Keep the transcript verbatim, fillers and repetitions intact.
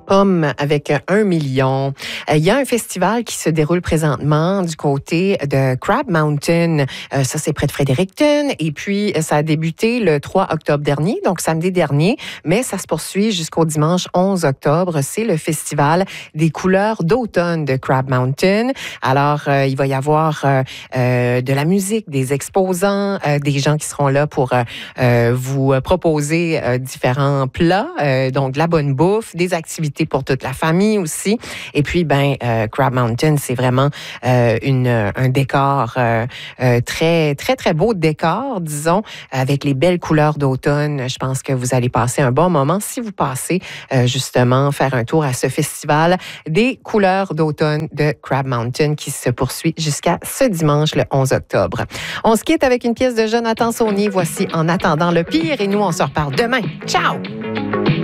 Pomme avec un million. Il y a un festival qui se déroule présentement du côté de Crab Mountain. Ça, c'est près de Fredericton. Et puis, ça a débuté le trois octobre dernier, donc samedi dernier, mais ça se poursuit jusqu'au dimanche onze octobre. C'est le festival des couleurs d'automne de Crab Mountain. Alors, euh, il va y avoir euh, euh, de la musique, des exposants, euh, des gens qui seront là pour euh, vous proposer euh, différents plats, euh, donc de la bonne bouffe, des activités pour toute la famille aussi. Et puis, ben, euh, Crab Mountain, c'est vraiment euh, une, un décor euh, euh, très, très, très beau décor, disons, avec les belles couleurs d'automne. Je pense que vous allez passer un bon moment si vous passez euh, justement faire un tour à ce festival des couleurs d'automne de Crab Mountain qui se poursuit jusqu'à ce dimanche, le onze octobre. On se quitte avec une pièce de Jonathan Saunier. Voici En attendant le pire et nous, on se reparle demain. Ciao!